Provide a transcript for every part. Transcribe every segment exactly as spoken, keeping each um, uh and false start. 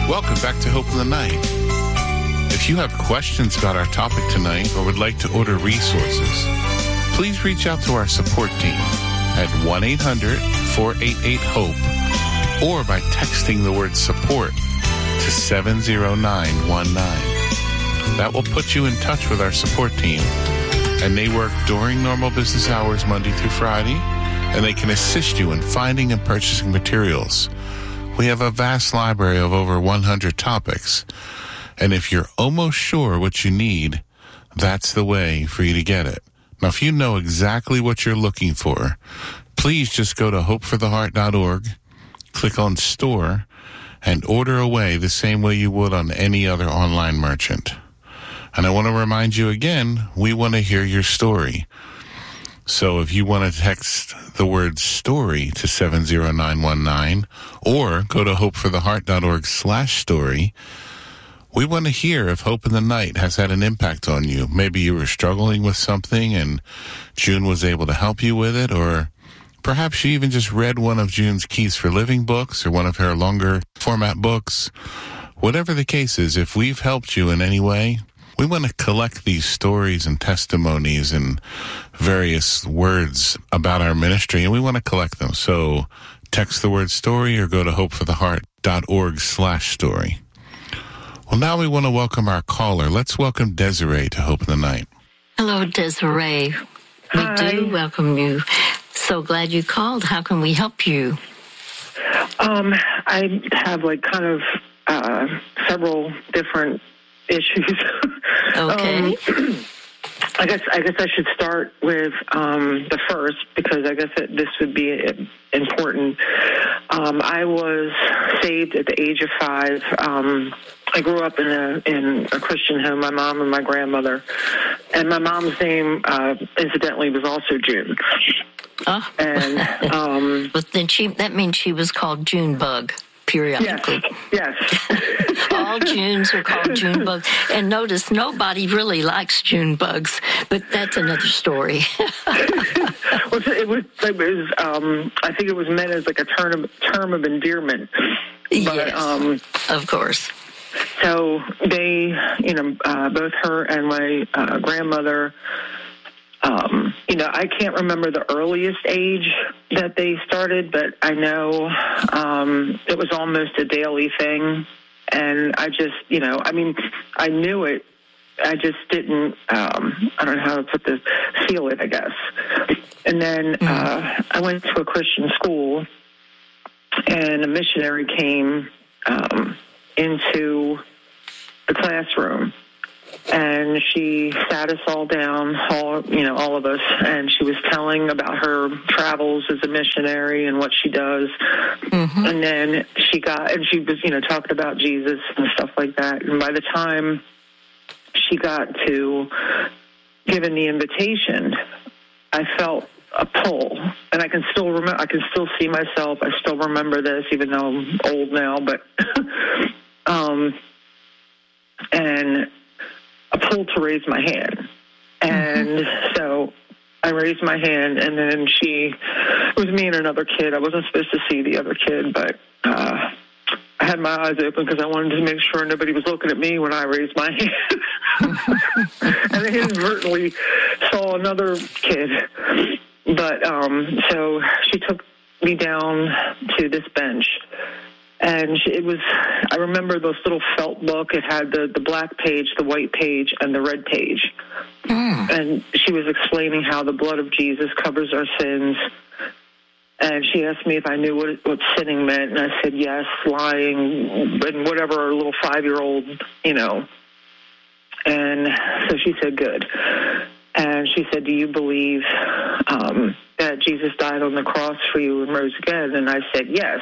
Welcome back to Hope in the Night. If you have questions about our topic tonight or would like to order resources, please reach out to our support team at one eight hundred four eight eight HOPE or by texting the word support to seven zero nine one nine. That will put you in touch with our support team, and they work during normal business hours Monday through Friday, and they can assist you in finding and purchasing materials. We have a vast library of over one hundred topics, and if you're almost sure what you need, that's the way for you to get it. Now, if you know exactly what you're looking for, please just go to hope for the heart dot org, click on Store, and order away the same way you would on any other online merchant. And I want to remind you again, we want to hear your story. So if you want to text the word story to seven zero nine one nine or go to hope for the heart dot org slash story, we want to hear if Hope in the Night has had an impact on you. Maybe you were struggling with something and June was able to help you with it, or perhaps you even just read one of June's Keys for Living books or one of her longer format books. Whatever the case is, if we've helped you in any way, we want to collect these stories and testimonies and various words about our ministry, and we want to collect them. So text the word story or go to hope for the heart dot org slash story. Well, now we want to welcome our caller. Let's welcome Desiree to Hope in the Night. Hello, Desiree. We Hi. do welcome you. So glad you called. How can we help you? Um, I have like kind of uh, several different issues. Okay. um, I guess I guess I should start with um, the first, because I guess it, this would be important. Um, I was saved at the age of five. Um, I grew up in a in a Christian home. My mom and my grandmother, and my mom's name, uh, incidentally, was also June. Oh. And um, But then she that means she was called Junebug periodically. Yes. yes. All Junes are called Junebugs. And notice nobody really likes Junebugs, but that's another story. Well, it was, it was um, I think it was meant as like a term of, term of endearment. But, Yes, um, of course. So they, you know, uh, both her and my uh, grandmother, um, you know, I can't remember the earliest age that they started, but I know um, it was almost a daily thing. And I just, you know, I mean, I knew it. I just didn't, um, I don't know how to put this, feel it, I guess. And then mm-hmm. uh, I went to a Christian school, and a missionary came um, into the classroom, and she sat us all down, all, you know, all of us, and she was telling about her travels as a missionary and what she does. Mm-hmm. And then she got, and she was, you know, talking about Jesus and stuff like that. And by the time she got to giving the invitation, I felt a pull, and I can still remember, I can still see myself. I still remember this, even though I'm old now, but, um, and a pull to raise my hand. And mm-hmm. so I raised my hand, and then she, it was me and another kid. I wasn't supposed to see the other kid, but uh, I had my eyes open because I wanted to make sure nobody was looking at me when I raised my hand. And I inadvertently saw another kid. But um, so she took me down to this bench. And it was, I remember this little felt book. It had the, the black page, the white page, and the red page. Mm. And she was explaining how the blood of Jesus covers our sins. And she asked me if I knew what, what sinning meant. And I said, yes, lying, and whatever, a little five-year-old, you know. And so she said, good. And she said, do you believe um, that Jesus died on the cross for you and rose again? And I said, yes.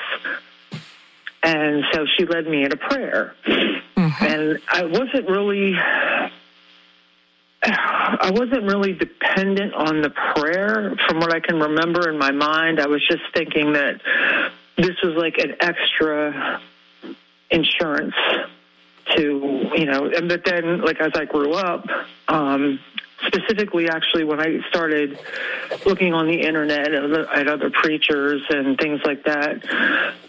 And so she led me in a prayer. Mm-hmm. And I wasn't really, I wasn't really dependent on the prayer. From what I can remember in my mind, I was just thinking that this was like an extra insurance to, you know, and but then, like, as I grew up, um, specifically, actually, when I started looking on the internet at other, at other preachers and things like that,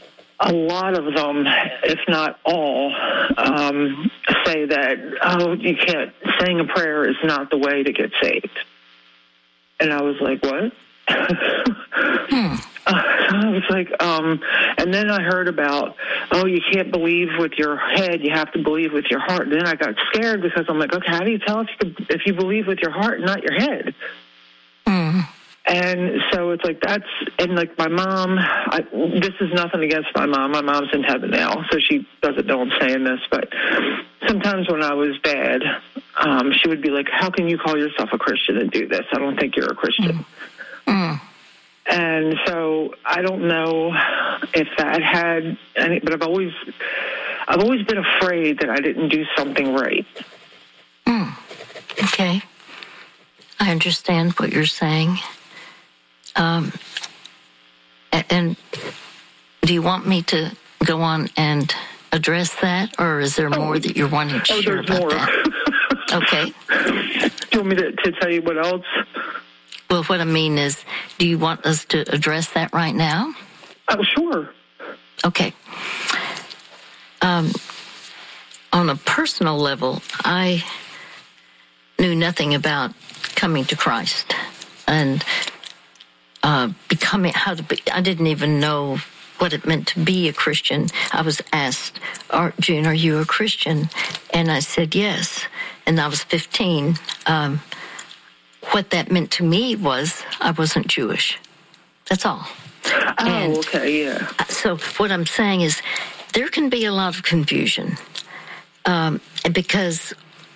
a lot of them, if not all, um, say that, oh, you can't, saying a prayer is not the way to get saved. And I was like, what? hmm. uh, I was like, um, and then I heard about, oh, you can't believe with your head, you have to believe with your heart. And then I got scared because I'm like, okay, how do you tell if you, if you believe with your heart, not your head? Hmm. And so it's like that's, and like my mom, I, this is nothing against my mom. My mom's in heaven now, so she doesn't know I'm saying this. But sometimes when I was bad, um, she would be like, how can you call yourself a Christian and do this? I don't think you're a Christian. Mm. And so I don't know if that had any, but I've always, I've always been afraid that I didn't do something right. Mm. Okay. I understand what you're saying. Um, and do you want me to go on and address that, or is there more that you're wanting to oh, share about more. that? Okay. Do you want me to, to tell you what else? Well, what I mean is, do you want us to address that right now? Oh, sure. Okay. Um, on a personal level, I knew nothing about coming to Christ and uh, becoming, how to be, I didn't even know what it meant to be a Christian. I was asked, are, June, are you a Christian? And I said, yes. And I was fifteen. Um, what that meant to me was I wasn't Jewish. That's all. Oh, and okay, yeah. So what I'm saying is there can be a lot of confusion um, because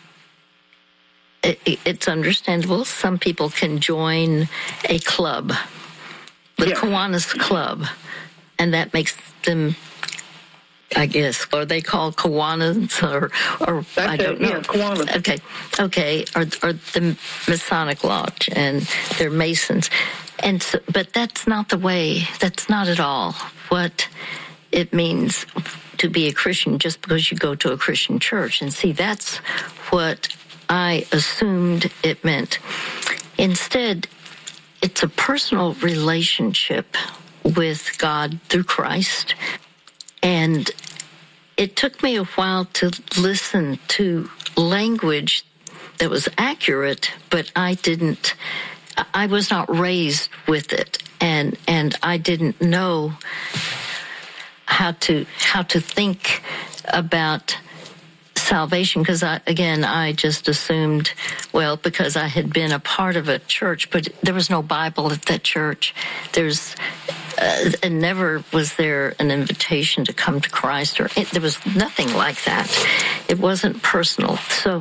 it, it's understandable. Some people can join a club, the yeah. Kiwanis Club, and that makes them, I guess, or they call Kiwanis, or, or That's I don't it, know. Yeah, Kiwanis. Okay, okay, or, or the Masonic Lodge, and they're Masons. And so, but that's not the way, that's not at all what it means to be a Christian just because you go to a Christian church. And see, that's what I assumed it meant. Instead, it's a personal relationship with God through Christ. And it took me a while to listen to language that was accurate, but I didn't, I was not raised with it. And, and I didn't know how to, how to think about salvation, because I, again, I just assumed, well, because I had been a part of a church, but there was no Bible at that church. There's, uh, and never was there an invitation to come to Christ, or it, there was nothing like that. It wasn't personal. So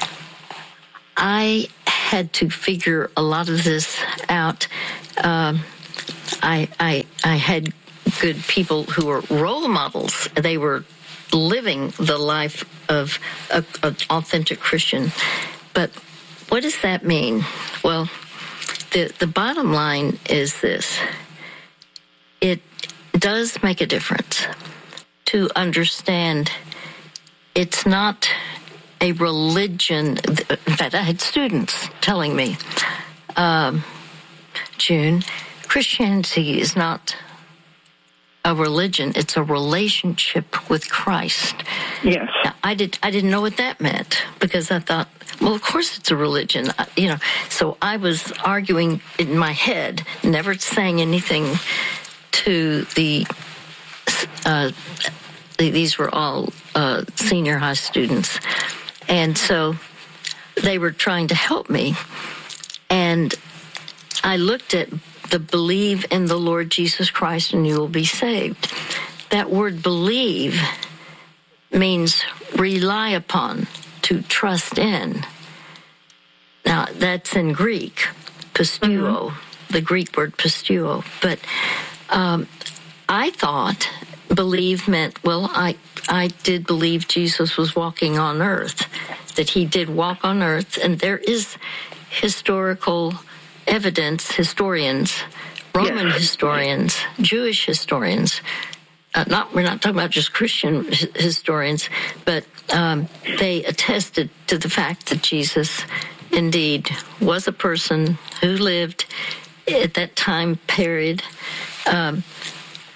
I had to figure a lot of this out. Um, I, I, I had good people who were role models. They were living the life of an authentic Christian. But what does that mean? Well, the, the bottom line is this. It does make a difference to understand it's not a religion. In fact, I had students telling me, um, June, Christianity is not a religion, it's a relationship with Christ. Yes. Now, I did. I didn't know what that meant because I thought, well, of course it's a religion, you know. So I was arguing in my head, never saying anything to the. Uh, these were all uh, senior high students, and so they were trying to help me, and I looked at the believe in the Lord Jesus Christ and you will be saved. That word believe means rely upon, to trust in. Now, that's in Greek, pisteuo, mm-hmm. the Greek word pisteuo. But um, I thought believe meant, well, I, I did believe Jesus was walking on earth, that he did walk on earth, and there is historical evidence, historians, Roman yes. historians, Jewish historians, uh, not we're not talking about just Christian h- historians, but um, they attested to the fact that Jesus indeed was a person who lived at that time period. Um,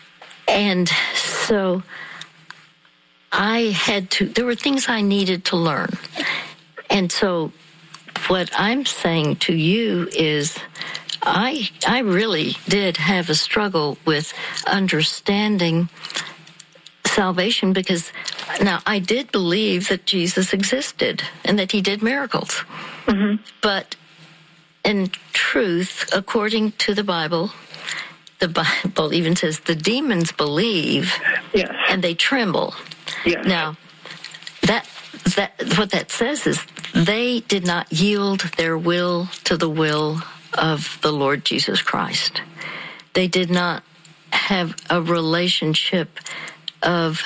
And so I had to, there were things I needed to learn. And so what I'm saying to you is I I really did have a struggle with understanding salvation, because now I did believe that Jesus existed and that he did miracles. Mm-hmm. But in truth, according to the Bible, the Bible even says the demons believe, yes, and they tremble. Yes. Now, that that what that says is they did not yield their will to the will of the Lord Jesus Christ. They did not have a relationship of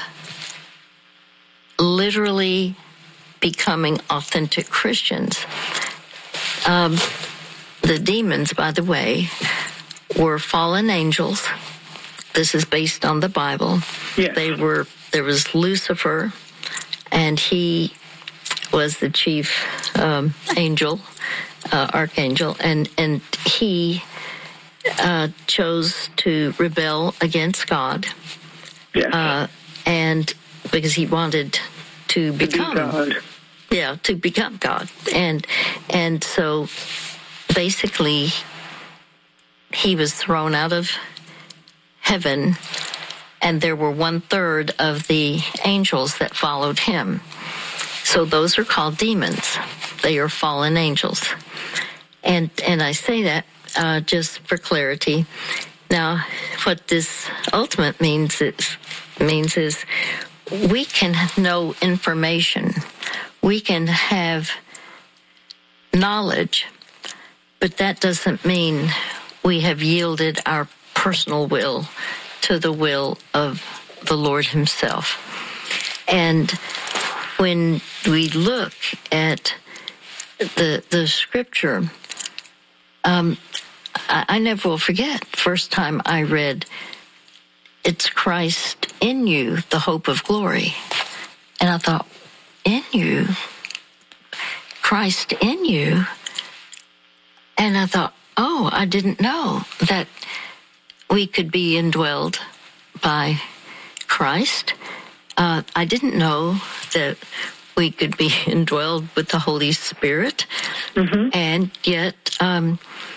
literally becoming authentic Christians. Um, the demons, by the way, were fallen angels. This is based on the Bible. Yes. They were. There was Lucifer, and he was the chief um, angel, uh, archangel, and and he uh, chose to rebel against God. Yes. Uh, and because he wanted to become to be God. Yeah, to become God. And and so basically he was thrown out of heaven, and there were one third of the angels that followed him. So those are called demons. They are fallen angels. And and I say that uh, just for clarity. Now, what this ultimate means is, means is we can know information. We can have knowledge, but that doesn't mean we have yielded our personal will to the will of the Lord himself. And when we look at the the scripture, um, I, I never will forget, first time I read, it's Christ in you, the hope of glory. And I thought, in you? Christ in you? And I thought, oh, I didn't know that we could be indwelled by Christ. Uh, I didn't know that we could be indwelled with the Holy Spirit. Mm-hmm. And yet, um,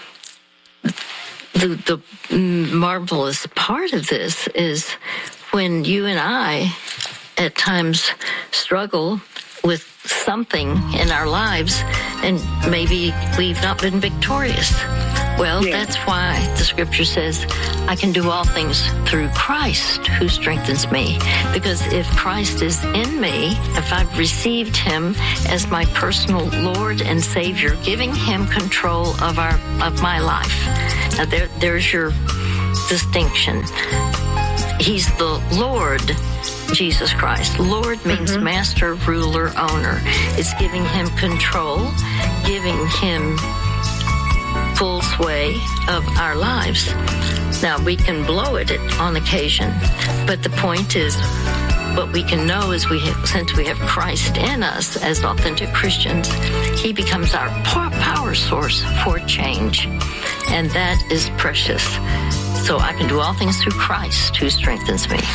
the, the marvelous part of this is when you and I at times struggle with something in our lives, and maybe we've not been victorious. Well, yeah. That's why the scripture says, I can do all things through Christ who strengthens me. Because if Christ is in me, if I've received him as my personal Lord and Savior, giving him control of our of my life. Now there there's your distinction. He's the Lord Jesus Christ. Lord means mm-hmm. master, ruler, owner. It's giving him control, giving him full sway of our lives. Now, we can blow it on occasion, but the point is, what we can know is we have, since we have Christ in us as authentic Christians, he becomes our power source for change, and that is precious. So I can do all things through Christ who strengthens me.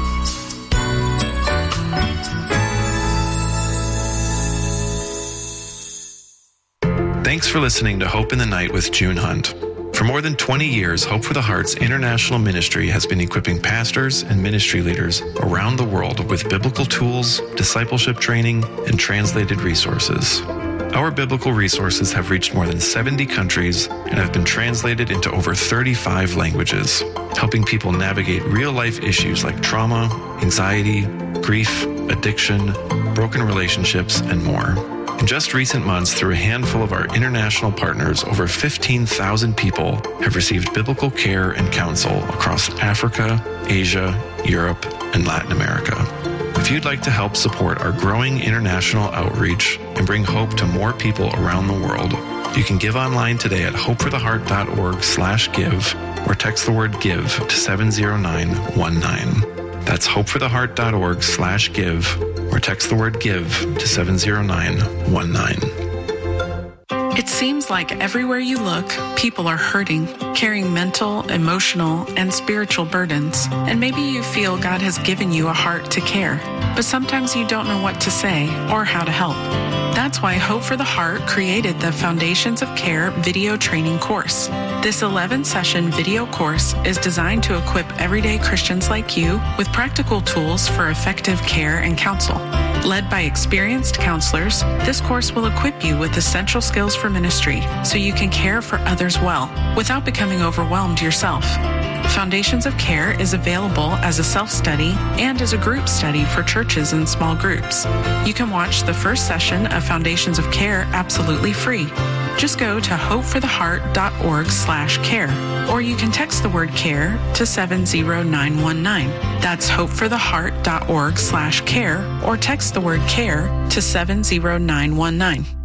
Thanks for listening to Hope in the Night with June Hunt. For more than twenty years, Hope for the Heart's international ministry has been equipping pastors and ministry leaders around the world with biblical tools, discipleship training, and translated resources. Our biblical resources have reached more than seventy countries and have been translated into over thirty-five languages, helping people navigate real-life issues like trauma, anxiety, grief, addiction, broken relationships, and more. In just recent months, through a handful of our international partners, over fifteen thousand people have received biblical care and counsel across Africa, Asia, Europe, and Latin America. If you'd like to help support our growing international outreach and bring hope to more people around the world, you can give online today at hopefortheheart.org slash give or text the word give to seven zero nine one nine. That's hopefortheheart.org slash give or text the word give to seven zero nine one nine. It seems like everywhere you look, people are hurting, carrying mental, emotional, and spiritual burdens. And maybe you feel God has given you a heart to care, but sometimes you don't know what to say or how to help. That's why Hope for the Heart created the Foundations of Care video training course. This eleven-session video course is designed to equip everyday Christians like you with practical tools for effective care and counsel. Led by experienced counselors, this course will equip you with essential skills for ministry so you can care for others well without becoming overwhelmed yourself. Foundations of Care is available as a self-study and as a group study for churches and small groups. You can watch the first session of Foundations of Care absolutely free. Just go to hopefortheheart.org slash care, or you can text the word care to seven zero nine one nine. That's hopefortheheart.org slash care, or text the word care to seven zero nine one nine.